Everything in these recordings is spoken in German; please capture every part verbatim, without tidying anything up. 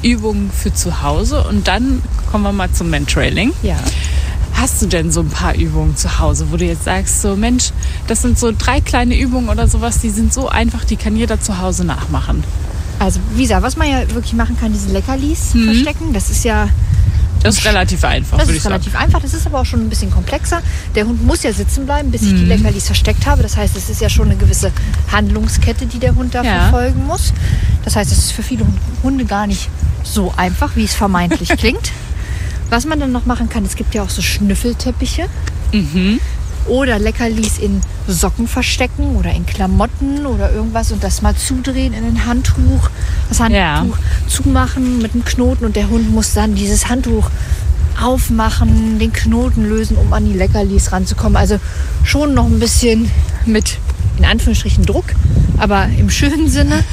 Übungen für zu Hause und dann kommen wir mal zum Mantrailing. Ja. Hast du denn so ein paar Übungen zu Hause, wo du jetzt sagst, so Mensch, das sind so drei kleine Übungen oder sowas, die sind so einfach, die kann jeder zu Hause nachmachen? Also wie gesagt, was man ja wirklich machen kann, diese Leckerlis mhm. verstecken, das ist ja... Das ist relativ einfach, Das würde ist ich relativ sagen. einfach, das ist aber auch schon ein bisschen komplexer. Der Hund muss ja sitzen bleiben, bis ich Mhm. die Leckerlis versteckt habe. Das heißt, es ist ja schon eine gewisse Handlungskette, die der Hund da Ja. verfolgen muss. Das heißt, es ist für viele Hunde gar nicht so einfach, wie es vermeintlich klingt. Was man dann noch machen kann, es gibt ja auch so Schnüffelteppiche. Mhm. Oder Leckerlis in Socken verstecken oder in Klamotten oder irgendwas und das mal zudrehen in ein Handtuch. Das Handtuch Ja. zumachen mit einem Knoten und der Hund muss dann dieses Handtuch aufmachen, den Knoten lösen, um an die Leckerlis ranzukommen. Also schon noch ein bisschen mit, in Anführungsstrichen, Druck, aber im schönen Sinne.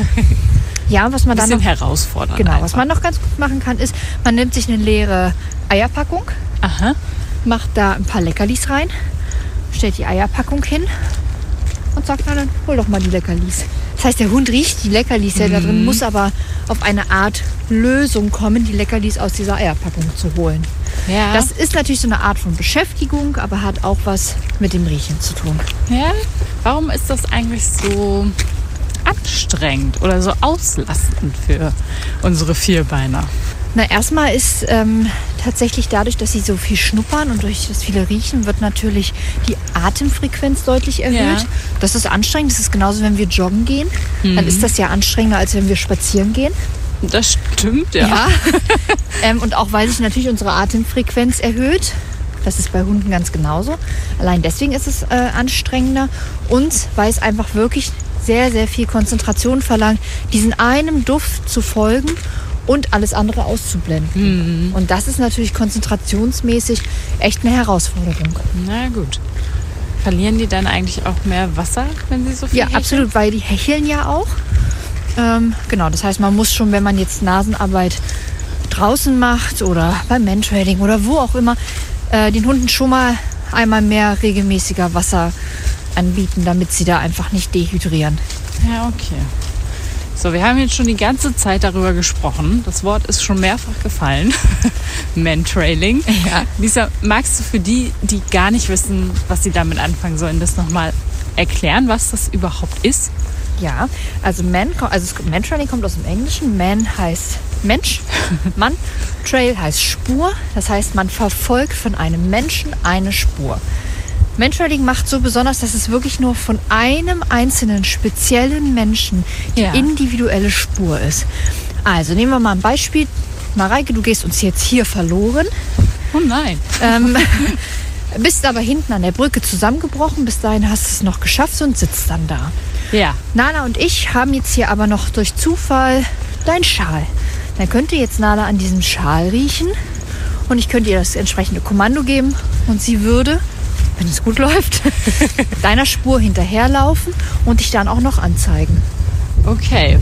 Ja, was man dann Bisschen noch, herausfordernd. genau, einfach. was man noch ganz gut machen kann, ist, man nimmt sich eine leere Eierpackung, Aha. macht da ein paar Leckerlis rein, stellt die Eierpackung hin und sagt, na dann hol doch mal die Leckerlis. Das heißt, der Hund riecht die Leckerlis ja da drin, muss aber auf eine Art Lösung kommen, die Leckerlis aus dieser Eierpackung zu holen. Ja. Das ist natürlich so eine Art von Beschäftigung, aber hat auch was mit dem Riechen zu tun. ja. Warum ist das eigentlich so anstrengend oder so auslastend für unsere Vierbeiner? Na, erstmal ist ähm, tatsächlich dadurch, dass sie so viel schnuppern und durch das viele Riechen, wird natürlich die Atemfrequenz deutlich erhöht. Ja. Das ist anstrengend. Das ist genauso, wenn wir joggen gehen. Dann ist das ja anstrengender, als wenn wir spazieren gehen. Das stimmt, ja. Ja. ähm, und auch weil sich natürlich unsere Atemfrequenz erhöht. Das ist bei Hunden ganz genauso. Allein deswegen ist es äh, anstrengender. Und weil es einfach wirklich sehr, sehr viel Konzentration verlangt, diesen einem Duft zu folgen und alles andere auszublenden. Mhm. Und das ist natürlich konzentrationsmäßig echt eine Herausforderung. Na gut. Verlieren die dann eigentlich auch mehr Wasser, wenn sie so viel Ja, hecheln? absolut, weil die hecheln ja auch. Ähm, genau, das heißt, man muss schon, wenn man jetzt Nasenarbeit draußen macht oder beim Mantrailing oder wo auch immer, äh, den Hunden schon mal einmal mehr regelmäßiger Wasser anbieten, damit sie da einfach nicht dehydrieren. Ja, okay. So, wir haben jetzt schon die ganze Zeit darüber gesprochen. Das Wort ist schon mehrfach gefallen. Mantrailing. Ja. Lisa, magst du für die, die gar nicht wissen, was sie damit anfangen sollen, das nochmal erklären, was das überhaupt ist? Ja, also Man, also Mantrailing kommt aus dem Englischen. Man heißt Mensch, Mann. Trail heißt Spur. Das heißt, man verfolgt von einem Menschen eine Spur. Mantrailing macht so besonders, dass es wirklich nur von einem einzelnen speziellen Menschen die Ja. individuelle Spur ist. Also nehmen wir mal ein Beispiel. Mareike, du gehst uns jetzt hier verloren. Oh nein. Ähm, bist aber hinten an der Brücke zusammengebrochen. Bis dahin hast du es noch geschafft und sitzt dann da. Ja. Nala und ich haben jetzt hier aber noch durch Zufall deinen Schal. Dann könnte jetzt Nala an diesem Schal riechen und ich könnte ihr das entsprechende Kommando geben und sie würde, wenn es gut läuft, deiner Spur hinterherlaufen und dich dann auch noch anzeigen. Okay.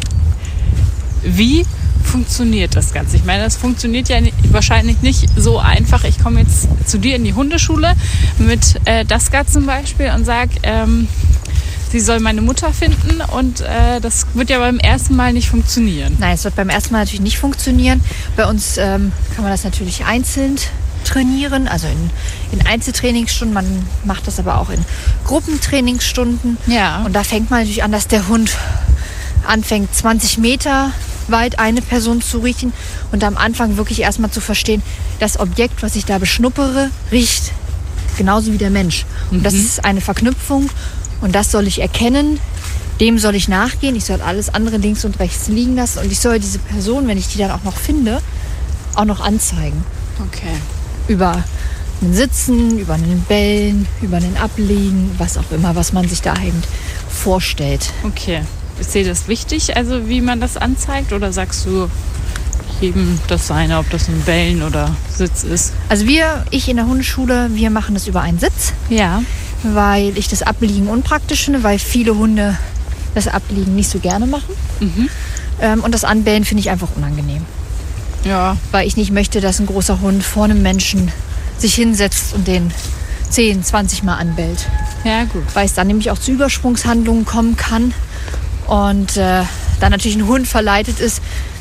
Wie funktioniert das Ganze? Ich meine, das funktioniert ja nicht, wahrscheinlich nicht so einfach. Ich komme jetzt zu dir in die Hundeschule mit äh, Daska zum Beispiel und sage, ähm, sie soll meine Mutter finden und äh, das wird ja beim ersten Mal nicht funktionieren. Nein, es wird beim ersten Mal natürlich nicht funktionieren. Bei uns ähm, kann man das natürlich einzeln trainieren, also in, in Einzeltrainingsstunden. Man macht das aber auch in Gruppentrainingsstunden. Ja. Und da fängt man natürlich an, dass der Hund anfängt, zwanzig Meter weit eine Person zu riechen und am Anfang wirklich erstmal zu verstehen, das Objekt, was ich da beschnuppere, riecht genauso wie der Mensch. Und das ist eine Verknüpfung und das soll ich erkennen, dem soll ich nachgehen, ich soll alles andere links und rechts liegen lassen und ich soll diese Person, wenn ich die dann auch noch finde, auch noch anzeigen. Okay. Über ein Sitzen, über einen Bellen, über einen Ablegen, was auch immer, was man sich da eben vorstellt. Okay. Ist dir das wichtig, also wie man das anzeigt? Oder sagst du jedem das seine, ob das ein Bellen oder Sitz ist? Also wir, ich in der Hundeschule, wir machen das über einen Sitz, Ja. weil ich das Abliegen unpraktisch finde, weil viele Hunde das Abliegen nicht so gerne machen. Mhm. Ähm, und das Anbellen finde ich einfach unangenehm, Ja. weil ich nicht möchte, dass ein großer Hund vor einem Menschen sich hinsetzt und den zehn, zwanzig Mal anbellt. Ja, gut. Weil es dann nämlich auch zu Übersprungshandlungen kommen kann und äh, dann natürlich ein Hund verleitet ist,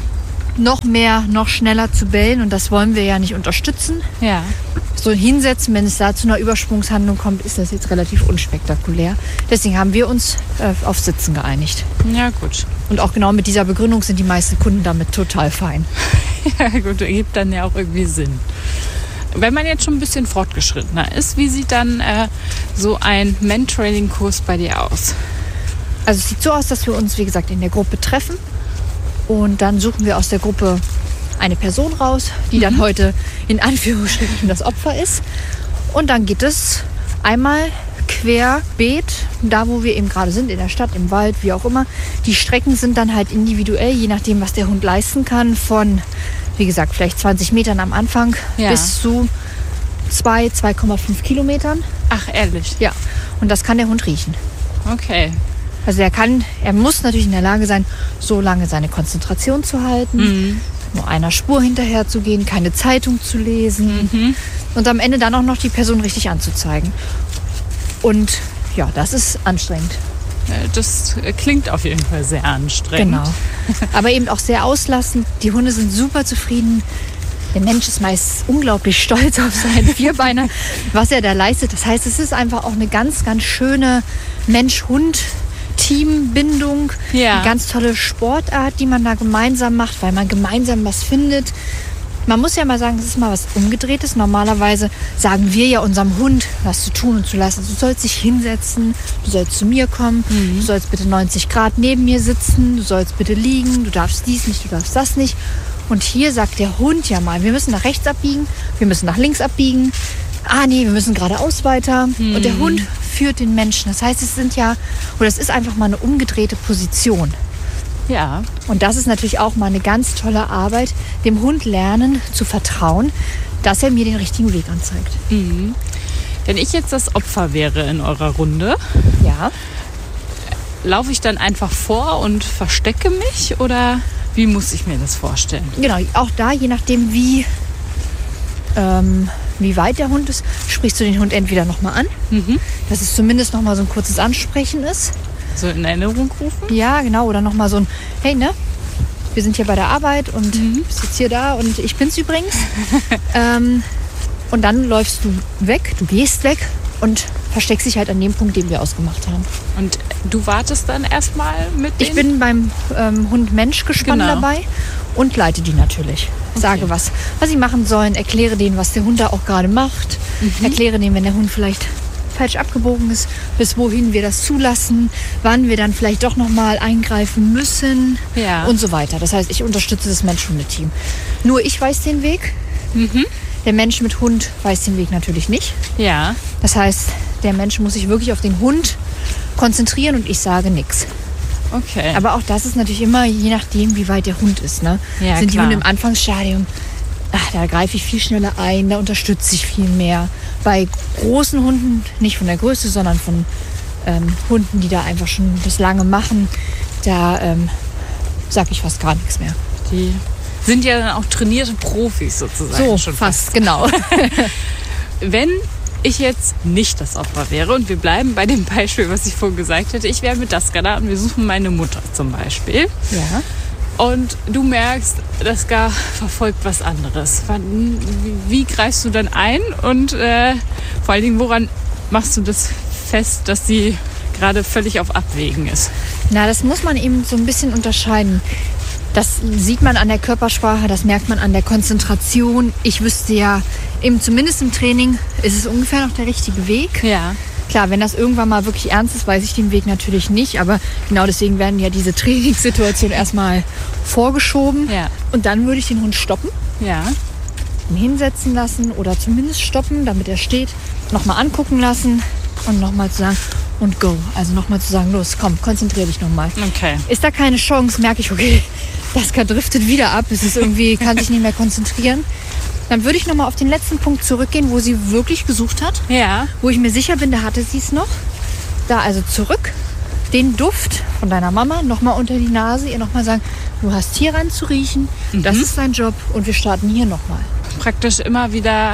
noch mehr, noch schneller zu bellen. Und das wollen wir ja nicht unterstützen. Ja. So hinsetzen, wenn es da zu einer Übersprungshandlung kommt, ist das jetzt relativ unspektakulär. Deswegen haben wir uns äh, auf Sitzen geeinigt. Ja, gut. Und auch genau mit dieser Begründung sind die meisten Kunden damit total fein. Ja, gut, ergibt dann ja auch irgendwie Sinn. Wenn man jetzt schon ein bisschen fortgeschrittener ist, wie sieht dann äh, so ein Mentoring-Kurs bei dir aus? Also es sieht so aus, dass wir uns, wie gesagt, in der Gruppe treffen. Und dann suchen wir aus der Gruppe eine Person raus, die dann Mhm. heute in Anführungsstrichen das Opfer ist. Und dann geht es einmal querbeet, da wo wir eben gerade sind, in der Stadt, im Wald, wie auch immer. Die Strecken sind dann halt individuell, je nachdem, was der Hund leisten kann. Von, wie gesagt, vielleicht zwanzig Metern am Anfang Ja. bis zu zwei, zwei Komma fünf Kilometern. Ach, ehrlich? Ja, und das kann der Hund riechen. Okay. Also er kann, er muss natürlich in der Lage sein, so lange seine Konzentration zu halten, Mhm. nur einer Spur hinterher zu gehen, keine Zeitung zu lesen Mhm. und am Ende dann auch noch die Person richtig anzuzeigen. Und ja, das ist anstrengend. Äh, Das äh, klingt auf jeden Fall sehr anstrengend. Genau. Aber eben auch sehr auslassend. Die Hunde sind super zufrieden. Der Mensch ist meist unglaublich stolz auf seinen Vierbeiner, was er da leistet. Das heißt, es ist einfach auch eine ganz, ganz schöne Mensch-Hund-Teambindung. Ja. Eine ganz tolle Sportart, die man da gemeinsam macht, weil man gemeinsam was findet. Man muss ja mal sagen, das ist mal was Umgedrehtes. Normalerweise sagen wir ja unserem Hund, was zu tun und zu lassen. Du sollst dich hinsetzen, du sollst zu mir kommen, Mhm. du sollst bitte neunzig Grad neben mir sitzen, du sollst bitte liegen, du darfst dies nicht, du darfst das nicht. Und hier sagt der Hund ja mal, wir müssen nach rechts abbiegen, wir müssen nach links abbiegen. Ah nee, wir müssen geradeaus weiter. Mhm. Und der Hund führt den Menschen. Das heißt, es sind ja, oder es ist einfach mal eine umgedrehte Position. Ja. Und das ist natürlich auch mal eine ganz tolle Arbeit, dem Hund lernen zu vertrauen, dass er mir den richtigen Weg anzeigt. Mhm. Wenn ich jetzt das Opfer wäre in eurer Runde, Ja. laufe ich dann einfach vor und verstecke mich oder wie muss ich mir das vorstellen? Genau, auch da, je nachdem, wie, ähm, wie weit der Hund ist, sprichst du den Hund entweder nochmal an, Mhm. dass es zumindest nochmal so ein kurzes Ansprechen ist. So in Erinnerung rufen? Ja, genau, oder nochmal so ein, hey, ne, wir sind hier bei der Arbeit und Mhm. bist jetzt hier da und ich bin's übrigens. ähm, und dann läufst du weg, du gehst weg und versteckst dich halt an dem Punkt, den wir ausgemacht haben. Und du wartest dann erstmal mit Ich denen? bin beim ähm, Hund-Mensch-Gespann Genau. dabei und leite die natürlich. Sage, was, was sie machen sollen, erkläre denen, was der Hund da auch gerade macht. Mhm. Erkläre denen, wenn der Hund vielleicht falsch abgebogen ist, bis wohin wir das zulassen, wann wir dann vielleicht doch nochmal eingreifen müssen Ja. und so weiter. Das heißt, ich unterstütze das Mensch-Hunde-Team. Nur ich weiß den Weg. Mhm. Der Mensch mit Hund weiß den Weg natürlich nicht. Ja. Das heißt, der Mensch muss sich wirklich auf den Hund konzentrieren und ich sage nichts. Okay. Aber auch das ist natürlich immer je nachdem, wie weit der Hund ist. Ne? Ja, Sind die klar. Hunde im Anfangsstadium, ach, da greife ich viel schneller ein, da unterstütze ich viel mehr. Bei großen Hunden, nicht von der Größe, sondern von ähm, Hunden, die da einfach schon das lange machen, da ähm, sage ich fast gar nichts mehr. Die sind ja dann auch trainierte Profis sozusagen. So, schon fast, genau. Wenn ich jetzt nicht das Opfer wäre und wir bleiben bei dem Beispiel, was ich vorhin gesagt hätte, ich wäre mit Daska da und wir suchen meine Mutter zum Beispiel Ja. und du merkst, Daska verfolgt was anderes. Wann, wie, wie greifst du dann ein und äh, vor allen Dingen, woran machst du das fest, dass sie gerade völlig auf Abwägen ist? Na, das muss man eben so ein bisschen unterscheiden. Das sieht man an der Körpersprache, das merkt man an der Konzentration. Ich wüsste ja, eben zumindest im Training ist es ungefähr noch der richtige Weg. Ja. Klar, wenn das irgendwann mal wirklich ernst ist, weiß ich den Weg natürlich nicht. Aber genau deswegen werden ja diese Trainingssituationen erstmal vorgeschoben. Ja. Und dann würde ich den Hund stoppen, Ja. ihn hinsetzen lassen oder zumindest stoppen, damit er steht, nochmal angucken lassen und nochmal zu sagen, und go. Also nochmal zu sagen, los, komm, konzentrier dich nochmal. Okay. Ist da keine Chance, merke ich, okay, das driftet wieder ab, es ist irgendwie, kann sich nicht mehr konzentrieren. Dann würde ich nochmal auf den letzten Punkt zurückgehen, wo sie wirklich gesucht hat, Ja. wo ich mir sicher bin, da hatte sie es noch. Da also zurück, den Duft von deiner Mama nochmal unter die Nase, ihr nochmal sagen, du hast hier ran zu riechen, das ist dein Job und wir starten hier nochmal. Praktisch immer wieder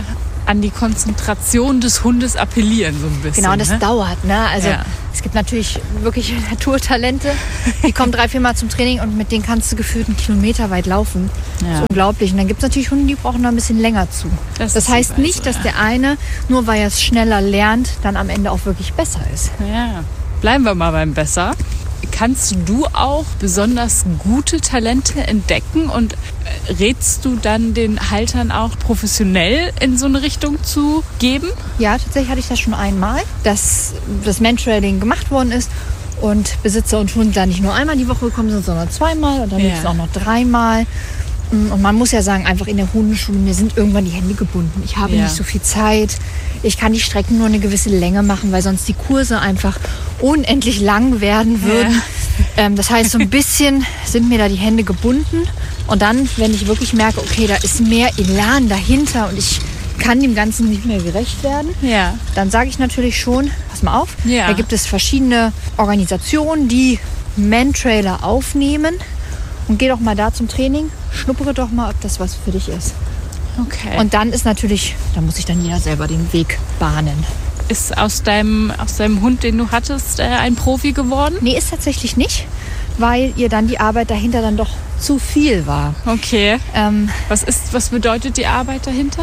an die Konzentration des Hundes appellieren, so ein bisschen. Genau, und das ne? dauert. Ne? Also ja. Es gibt natürlich wirklich Naturtalente, die kommen drei, vier Mal zum Training und mit denen kannst du gefühlt einen Kilometer weit laufen. Ja. Das ist unglaublich. Und dann gibt es natürlich Hunde, die brauchen noch ein bisschen länger zu. Das, das heißt nicht, so, dass ja. der eine, nur weil er es schneller lernt, dann am Ende auch wirklich besser ist. Ja, bleiben wir mal beim Besser. Kannst du auch besonders gute Talente entdecken und rätst du dann den Haltern auch professionell in so eine Richtung zu geben? Ja, tatsächlich hatte ich das schon einmal, dass das Mantrailing gemacht worden ist und Besitzer und Hund dann nicht nur einmal die Woche gekommen sind, sondern zweimal und dann ja. auch noch dreimal. Und man muss ja sagen, einfach in der Hundeschule, mir sind irgendwann die Hände gebunden. Ich habe ja. nicht so viel Zeit. Ich kann die Strecken nur eine gewisse Länge machen, weil sonst die Kurse einfach unendlich lang werden würden. Ja. Ähm, das heißt, so ein bisschen sind mir da die Hände gebunden. Und dann, wenn ich wirklich merke, okay, da ist mehr Elan dahinter und ich kann dem Ganzen nicht mehr gerecht werden, ja. dann sage ich natürlich schon, pass mal auf, ja. da gibt es verschiedene Organisationen, die Mantrailer aufnehmen. Und geh doch mal da zum Training, schnuppere doch mal, ob das was für dich ist. Okay. Und dann ist natürlich, da muss sich dann jeder selber den Weg bahnen. Ist aus deinem, aus deinem Hund, den du hattest, äh, ein Profi geworden? Nee, ist tatsächlich nicht, weil ihr dann die Arbeit dahinter dann doch zu viel war. Okay. Ähm, was ist, was bedeutet die Arbeit dahinter?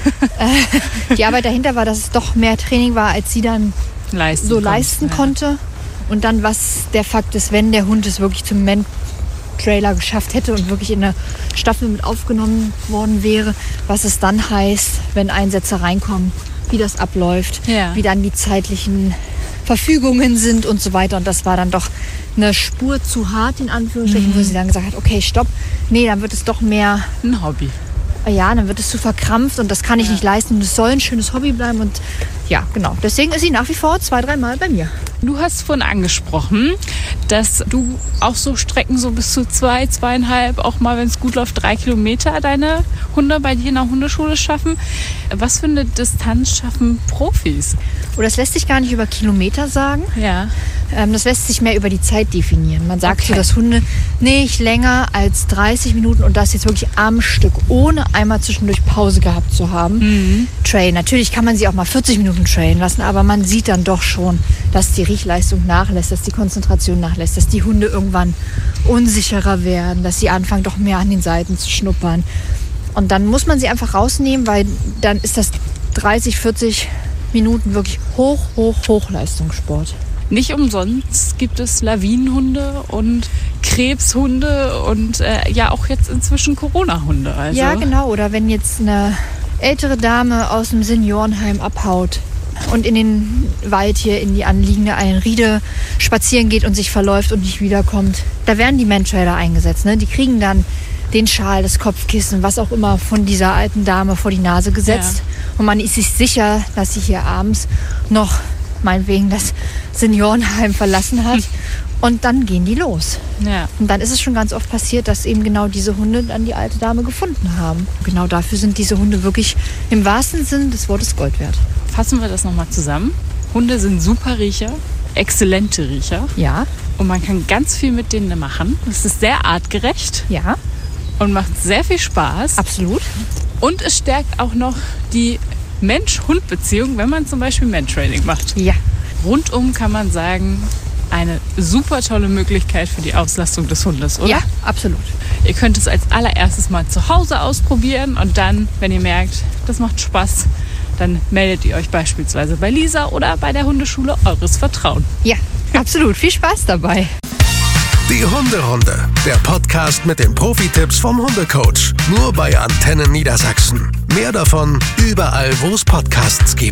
äh, die Arbeit dahinter war, dass es doch mehr Training war, als sie dann leisten so konnte, leisten ja. konnte. Und dann, was der Fakt ist, wenn der Hund es wirklich zum Men Trailer geschafft hätte und wirklich in der Staffel mit aufgenommen worden wäre, was es dann heißt, wenn Einsätze reinkommen, wie das abläuft, ja. wie dann die zeitlichen Verfügungen sind und so weiter. Und das war dann doch eine Spur zu hart, in Anführungsstrichen, mhm. wo sie dann gesagt hat, okay, stopp, nee, dann wird es doch mehr ein Hobby. Ja, dann wird es zu verkrampft und das kann ich ja. nicht leisten und es soll ein schönes Hobby bleiben und ja, genau. Deswegen ist sie nach wie vor zwei, dreimal bei mir. Du hast vorhin angesprochen, dass du auch so Strecken so bis zu zwei, zweieinhalb, auch mal, wenn es gut läuft, drei Kilometer deine Hunde bei dir in der Hundeschule schaffen. Was für eine Distanz schaffen Profis? Oh, das lässt sich gar nicht über Kilometer sagen. Ja. Ähm, das lässt sich mehr über die Zeit definieren. Man sagt okay. so, dass Hunde nicht länger als dreißig Minuten und das jetzt wirklich am Stück, ohne einmal zwischendurch Pause gehabt zu haben, mhm. trainen. Natürlich kann man sie auch mal vierzig Minuten trainen lassen, aber man sieht dann doch schon, dass die Riechleistung nachlässt, dass die Konzentration nachlässt, dass die Hunde irgendwann unsicherer werden, dass sie anfangen, doch mehr an den Seiten zu schnuppern. Und dann muss man sie einfach rausnehmen, weil dann ist das dreißig, vierzig Minuten wirklich hoch, hoch, Hochleistungssport. Nicht umsonst gibt es Lawinenhunde und Krebshunde und äh, ja auch jetzt inzwischen Corona-Hunde. Also. Ja, genau. Oder wenn jetzt eine ältere Dame aus dem Seniorenheim abhaut und in den Wald hier in die anliegende Einriede spazieren geht und sich verläuft und nicht wiederkommt, da werden die Mantrailer eingesetzt. Ne? Die kriegen dann den Schal, das Kopfkissen, was auch immer von dieser alten Dame vor die Nase gesetzt. Ja. Und man ist sich sicher, dass sie hier abends noch meinetwegen das Seniorenheim verlassen hat. Und dann gehen die los. Ja. Und dann ist es schon ganz oft passiert, dass eben genau diese Hunde dann die alte Dame gefunden haben. Genau dafür sind diese Hunde wirklich im wahrsten Sinn des Wortes Gold wert. Fassen wir das nochmal zusammen. Hunde sind super Riecher, exzellente Riecher. Ja. Und man kann ganz viel mit denen machen. Es ist sehr artgerecht. Ja. Und macht sehr viel Spaß. Absolut. Und es stärkt auch noch die Mensch-Hund-Beziehung, wenn man zum Beispiel Mantrailing macht. Ja. Rundum kann man sagen, eine super tolle Möglichkeit für die Auslastung des Hundes, oder? Ja, absolut. Ihr könnt es als allererstes mal zu Hause ausprobieren und dann, wenn ihr merkt, das macht Spaß, dann meldet ihr euch beispielsweise bei Lisa oder bei der Hundeschule eures Vertrauens. Ja, absolut. Viel Spaß dabei. Die Hunderunde, der Podcast mit den Profi-Tipps vom Hundecoach. Nur bei Antenne Niedersachsen. Mehr davon überall, wo es Podcasts gibt.